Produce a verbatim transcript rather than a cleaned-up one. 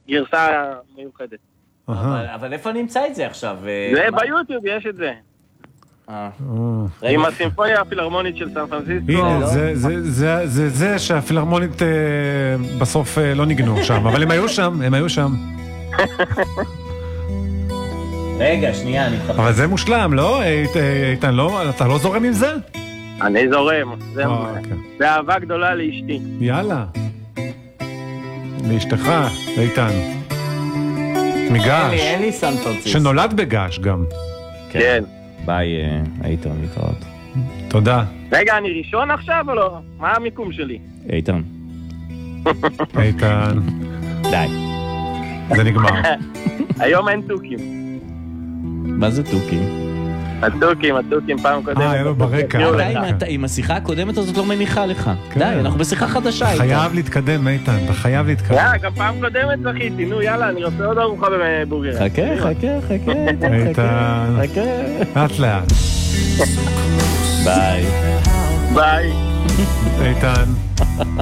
גרסה מיוחדת. אבל איפה נמצא את זה עכשיו? זה ביוטיוב, יש את זה. עם הסימפוניה הפילהרמונית של סן פרנסיסקו. הנה, זה זה שהפילהרמונית בסוף לא ניגנו שם, אבל הם היו שם, הם היו שם. רגע, שנייה, אני מחפש. אבל זה מושלם, לא? איתן, לא? אתה לא זורם עם זה? אני זורם, זה באהבה גדולה לאשתי. יאללה. לאשתך, איתן. מגעש. אין לי סן פרנסיסקו. שנולד בגעש גם. כן. ביי, איתן, להתראות. תודה. רגע, אני ראשון עכשיו או לא? מה המיקום שלי? איתן. איתן. די. זה נגמר. היום אין טוקים. מה זה טוקים? הטוקים, הטוקים פעם קודמת. אה, היה לו ברקע. עם השיחה הקודמת הזאת לא מניחה לך. די, אנחנו בשיחה חדשה. חייב להתקדם, איתן, אתה חייב להתקדם. יאללה, גם פעם קודמת זכיתי, נו יאללה, אני רוצה עוד ארוחה בבורגר. חכה, חכה, חכה. איתן. חכה. לאט לאט. ביי. ביי. איתן.